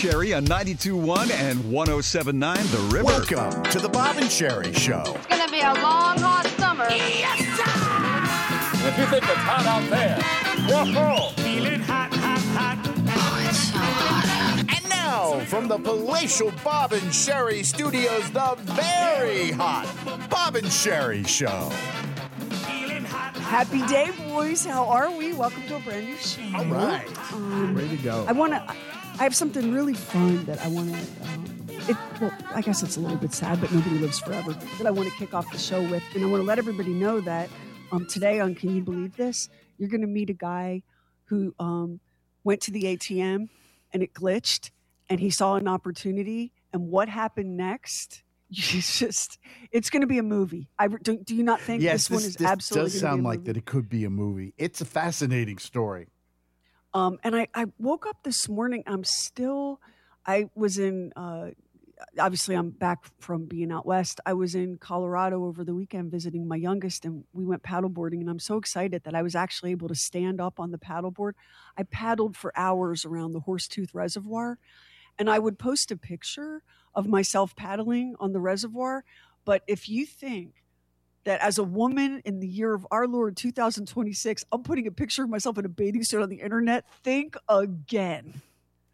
Sherry on 92.1 and 107.9 The River. Welcome to the Bob and Sherry Show. It's going to be a long, hot summer. Yes, sir! If you think it's hot out there, whoa, feeling hot, hot, hot. Oh, it's so hot out. And now, from the palatial Bob and Sherry Studios, the very hot Bob and Sherry Show. Happy day, boys. How are we? Welcome to a brand new show. All right. Ready to go. I have something really fun that I want to, well, I guess it's a little bit sad, but nobody lives forever, that I want to kick off the show with. And I want to let everybody know that today on Can You Believe This, you're going to meet a guy who went to the ATM and it glitched and he saw an opportunity. And what happened next? It's going to be a movie. Do you not think this one is absolutely does sound like that it could be a movie. It's a fascinating story. And I woke up this morning. I was in, obviously I'm back from being out west. I was in Colorado over the weekend visiting my youngest and we went paddleboarding and I'm so excited that I was actually able to stand up on the paddleboard. I paddled for hours around the Horsetooth Reservoir and I would post a picture of myself paddling on the reservoir. But if you think that as a woman in the year of our Lord 2026, I'm putting a picture of myself in a bathing suit on the internet, think again.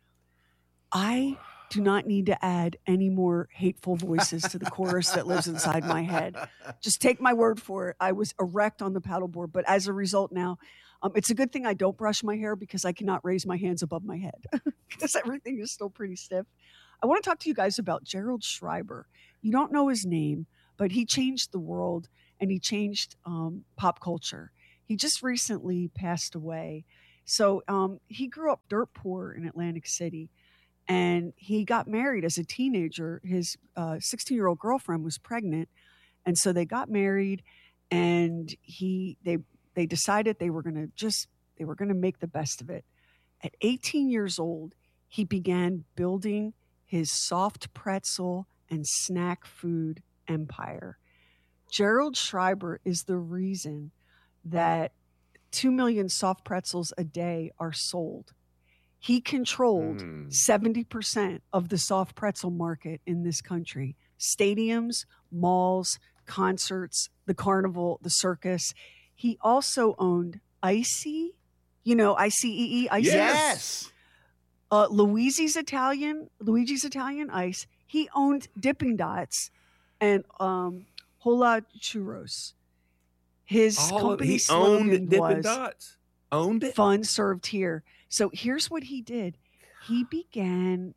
I do not need to add any more hateful voices to the chorus that lives inside my head. Just take my word for it. I was erect on the paddleboard, but as a result now, it's a good thing I don't brush my hair because I cannot raise my hands above my head because everything is still pretty stiff. I want to talk to you guys about Gerald Schreiber. You don't know his name, but he changed the world and he changed pop culture. He just recently passed away. So he grew up dirt poor in Atlantic City and he got married as a teenager. His 16-year-old girlfriend was pregnant. And so they got married and they decided they were going to make the best of it. At 18 years old, he began building his soft pretzel and snack food empire. Gerald Schreiber is the reason that 2 million soft pretzels a day are sold. He controlled 70% of the soft pretzel market in this country. Stadiums, malls, concerts, the carnival, the circus. He also owned Icy, ICEE, Icy. Yes. Luigi's Italian Ice. He owned Dippin' Dots and Hola Churros. His company slogan was Dots. Owned it. Fun served here. So here's what he did. He began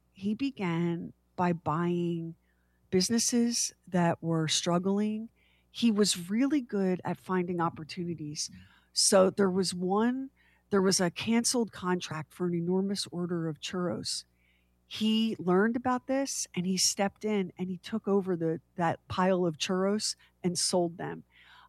by buying businesses that were struggling. He was really good at finding opportunities. So there was a canceled contract for an enormous order of churros. He learned about this and he stepped in and he took over that pile of churros and sold them.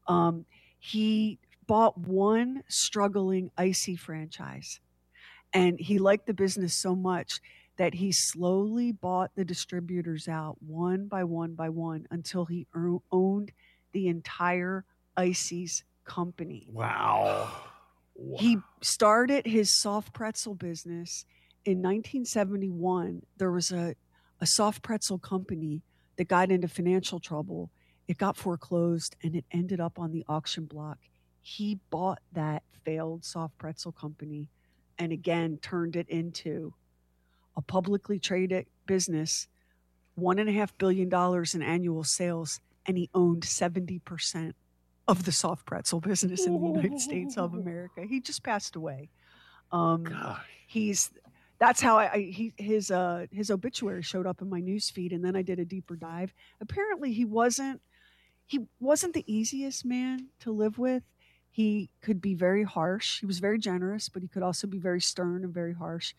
He bought one struggling Icy franchise and he liked the business so much that he slowly bought the distributors out one by one until he owned the entire Icy's company. Wow. He started his soft pretzel business in 1971. There was a soft pretzel company that got into financial trouble. It got foreclosed and it ended up on the auction block. He bought that failed soft pretzel company and again turned it into a publicly traded business, $1.5 billion in annual sales, and he owned 70% of the soft pretzel business in the United States of America. He just passed away. That's how his obituary showed up in my newsfeed, and then I did a deeper dive. Apparently, he wasn't the easiest man to live with. He could be very harsh. He was very generous, but he could also be very stern and very harsh.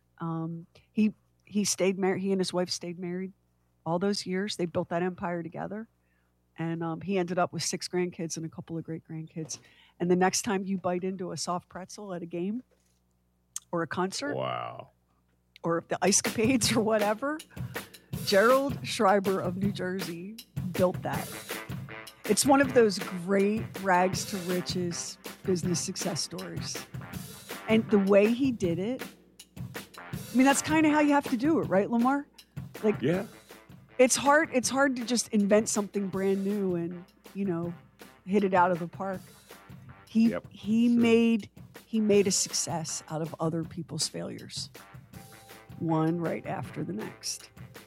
He stayed married. He and his wife stayed married all those years. They built that empire together. And he ended up with 6 grandkids and a couple of great grandkids. And the next time you bite into a soft pretzel at a game or a concert, Wow. or the Ice Capades or whatever, Gerald Schreiber of New Jersey built that. It's one of those great rags to riches business success stories. And the way he did it, I mean, that's kind of how you have to do it, right, Lamar? Like, Yeah. it's hard to just invent something brand new and, hit it out of the park. He made a success out of other people's failures. One right after the next.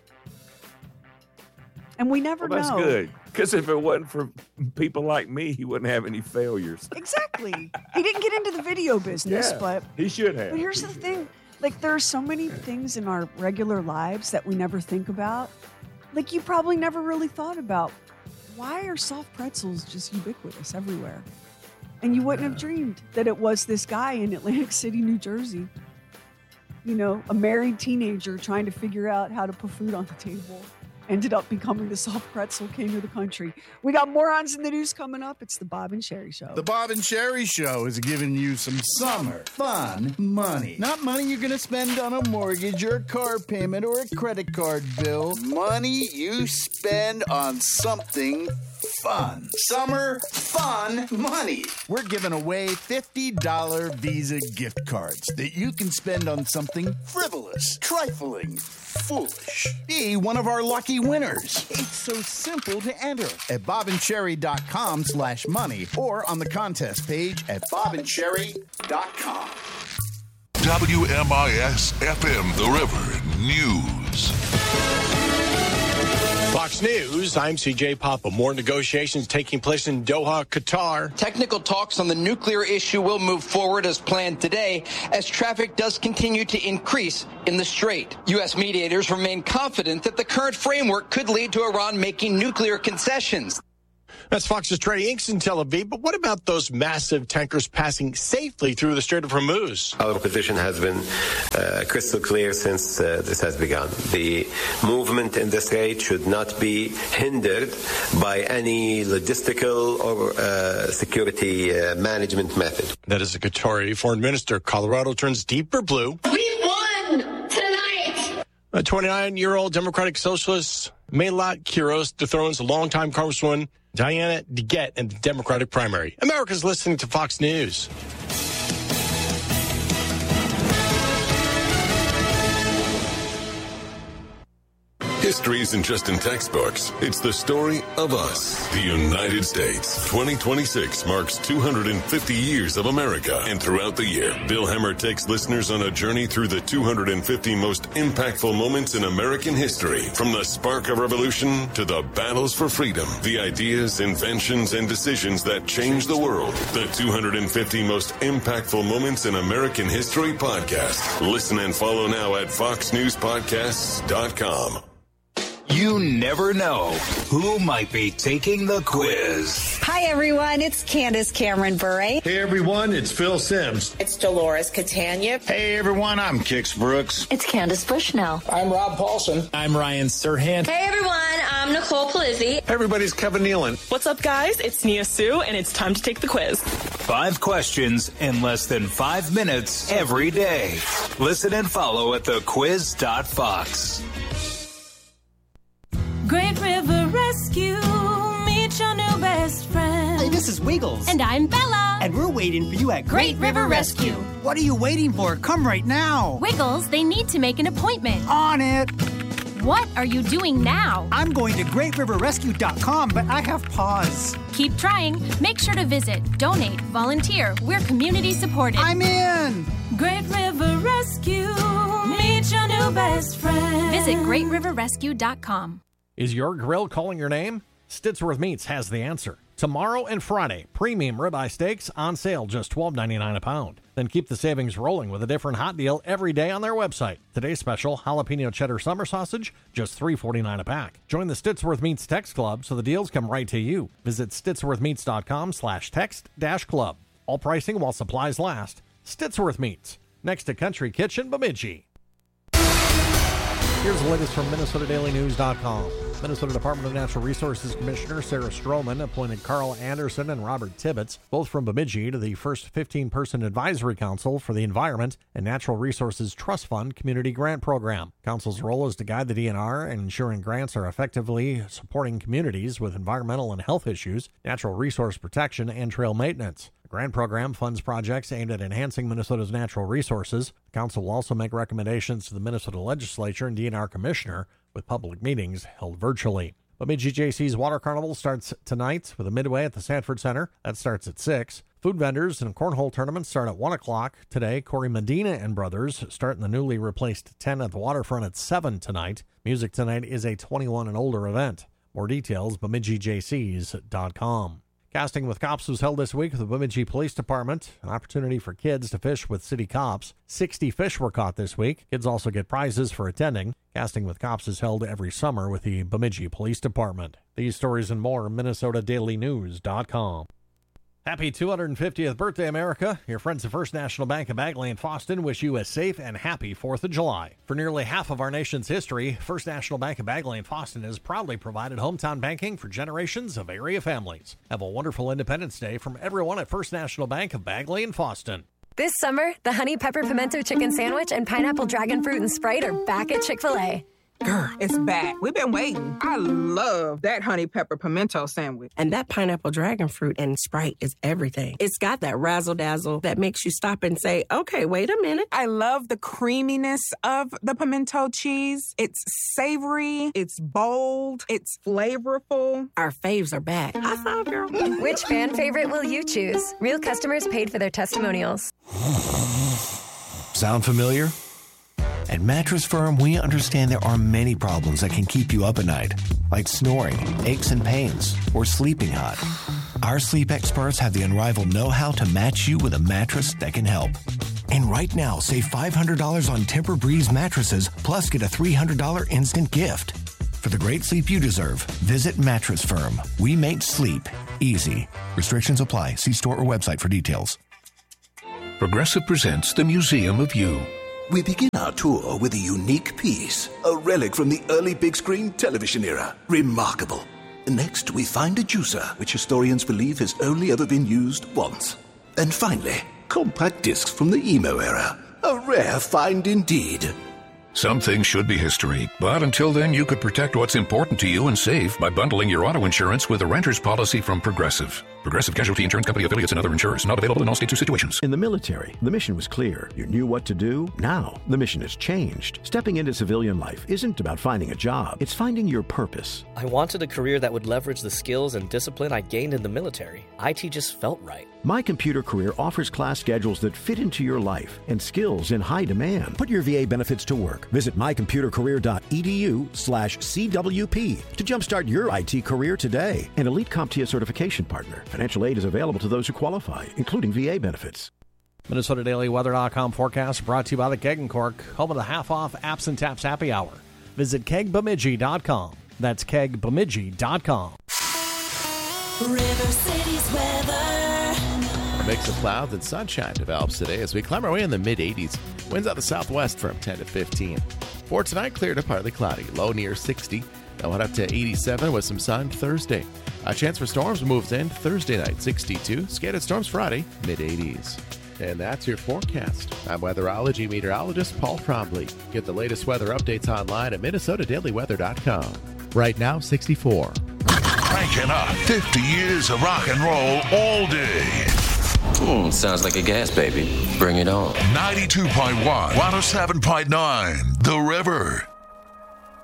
And we never know. That's good. Because if it wasn't for people like me, he wouldn't have any failures. Exactly. He didn't get into the video business, but he should have. But here's the thing. Like, there are so many things in our regular lives that we never think about. Like, you probably never really thought about, why are soft pretzels just ubiquitous everywhere? And you wouldn't have dreamed that it was this guy in Atlantic City, New Jersey. A married teenager trying to figure out how to put food on the table. Ended up becoming the soft pretzel king of the country. We got morons in the news coming up. It's the Bob and Sherry Show. The Bob and Sherry Show is giving you some summer fun money. Not money you're going to spend on a mortgage or a car payment or a credit card bill. Money you spend on something fun. Summer fun money. We're giving away $50 Visa gift cards that you can spend on something frivolous, trifling, foolish. Be one of our lucky winners. It's so simple to enter at bobandcherry.com/money or on the contest page at bobandcherry.com. WMIS FM, The River News. Fox News, I'm CJ Papa. More negotiations taking place in Doha, Qatar. Technical talks on the nuclear issue will move forward as planned today as traffic does continue to increase in the Strait. U.S. mediators remain confident that the current framework could lead to Iran making nuclear concessions. That's Fox's Trey Inks in Tel Aviv. But what about those massive tankers passing safely through the Strait of Hormuz? Our position has been crystal clear since this has begun. The movement in the Strait should not be hindered by any logistical or security management method. That is a Qatari foreign minister. Colorado turns deeper blue. We won tonight! A 29-year-old Democratic Socialist, Melat Quiros, dethrones longtime Congresswoman Diana DeGette in the Democratic primary. America's listening to Fox News. History isn't just in textbooks. It's the story of us, the United States. 2026 marks 250 years of America. And throughout the year, Bill Hemmer takes listeners on a journey through the 250 most impactful moments in American history. From the spark of revolution to the battles for freedom, the ideas, inventions, and decisions that changed the world. The 250 most impactful moments in American history podcast. Listen and follow now at foxnewspodcasts.com. You never know who might be taking the quiz. Hi, everyone. It's Candace Cameron Bure. Hey, everyone. It's Phil Sims. It's Dolores Catania. Hey, everyone. I'm Kix Brooks. It's Candace Bushnell. I'm Rob Paulson. I'm Ryan Serhant. Hey, everyone. I'm Nicole Polizzi. Hey, everybody. It's Kevin Nealon. What's up, guys? It's Nia Sue, and it's time to take the quiz. 5 questions in less than 5 minutes every day. Listen and follow at thequiz.fox. Great River Rescue, meet your new best friend. Hey, this is Wiggles. And I'm Bella. And we're waiting for you at Great River Rescue. What are you waiting for? Come right now. Wiggles, they need to make an appointment. On it. What are you doing now? I'm going to GreatRiverRescue.com, but I have pause. Keep trying. Make sure to visit, donate, volunteer. We're community supported. I'm in. Great River Rescue, meet your new best friend. Visit GreatRiverRescue.com. Is your grill calling your name? Stitsworth Meats has the answer. Tomorrow and Friday, premium ribeye steaks on sale, just $12.99 a pound. Then keep the savings rolling with a different hot deal every day on their website. Today's special, jalapeno cheddar summer sausage, just $3.49 a pack. Join the Stitsworth Meats Text Club so the deals come right to you. Visit stitsworthmeats.com/text-club. All pricing while supplies last. Stitsworth Meats, next to Country Kitchen, Bemidji. Here's the latest from MinnesotaDailyNews.com. Minnesota Department of Natural Resources Commissioner Sarah Stroman appointed Carl Anderson and Robert Tibbetts, both from Bemidji, to the first 15-person advisory council for the Environment and Natural Resources Trust Fund Community Grant Program. Council's role is to guide the DNR in ensuring grants are effectively supporting communities with environmental and health issues, natural resource protection, and trail maintenance. The grant program funds projects aimed at enhancing Minnesota's natural resources. The council will also make recommendations to the Minnesota legislature and DNR commissioner, with public meetings held virtually. Bemidji JC's Water Carnival starts tonight with a midway at the Sanford Center. That starts at 6. Food vendors and cornhole tournaments start at 1 o'clock today. Corey Medina and Brothers start in the newly replaced 10 at the waterfront at 7 tonight. Music tonight is a 21 and older event. More details, BemidjiJCs.com. Casting with Cops was held this week with the Bemidji Police Department, an opportunity for kids to fish with city cops. 60 fish were caught this week. Kids also get prizes for attending. Casting with Cops is held every summer with the Bemidji Police Department. These stories and more, MinnesotaDailyNews.com. Happy 250th birthday, America. Your friends at First National Bank of Bagley and Fosston wish you a safe and happy 4th of July. For nearly half of our nation's history, First National Bank of Bagley and Fosston has proudly provided hometown banking for generations of area families. Have a wonderful Independence Day from everyone at First National Bank of Bagley and Fosston. This summer, the Honey Pepper Pimento Chicken Sandwich and Pineapple Dragon Fruit and Sprite are back at Chick-fil-A. Girl, it's back. We've been waiting. I love that honey pepper pimento sandwich. And that pineapple dragon fruit and Sprite is everything. It's got that razzle-dazzle that makes you stop and say, okay, wait a minute. I love the creaminess of the pimento cheese. It's savory, it's bold, it's flavorful. Our faves are back. High five, girl. Which fan favorite will you choose? Real customers paid for their testimonials. Sound familiar? At Mattress Firm, we understand there are many problems that can keep you up at night, like snoring, aches and pains, or sleeping hot. Our sleep experts have the unrivaled know-how to match you with a mattress that can help. And right now, save $500 on Tempur-Breeze mattresses, plus get a $300 instant gift. For the great sleep you deserve, visit Mattress Firm. We make sleep easy. Restrictions apply. See store or website for details. Progressive presents The Museum of You. We begin our tour with a unique piece, a relic from the early big screen television era. Remarkable. Next, we find a juicer, which historians believe has only ever been used once. And finally, compact discs from the emo era. A rare find indeed. Some things should be history, but until then, you could protect what's important to you and save by bundling your auto insurance with a renter's policy from Progressive. Progressive Casualty Insurance Company affiliates and other insurers. Not available in all states or situations. In the military, the mission was clear. You knew what to do. Now, the mission has changed. Stepping into civilian life isn't about finding a job. It's finding your purpose. I wanted a career that would leverage the skills and discipline I gained in the military. IT just felt right. My Computer Career offers class schedules that fit into your life and skills in high demand. Put your VA benefits to work. Visit mycomputercareer.edu/CWP to jumpstart your IT career today. An elite CompTIA certification partner. Financial aid is available to those who qualify, including VA benefits. MinnesotaDailyWeather.com forecast brought to you by the Keg and Cork, home of the half-off Apps and Taps happy hour. Visit KegBemidji.com. That's KegBemidji.com. River City's weather. A mix of clouds and sunshine develops today as we climb our way in the mid-80s. Winds out the southwest from 10 to 15. For tonight, clear to partly cloudy. Low near 60. They'll head up to 87 with some sun Thursday. A chance for storms moves in Thursday night, 62. Scattered storms Friday, mid-80s. And that's your forecast. I'm weatherology meteorologist Paul Trombley. Get the latest weather updates online at MinnesotaDailyWeather.com. Right now, 64. Cranking up 50 years of rock and roll all day. Sounds like a gas baby. Bring it on. 92.1, 107.9, The River.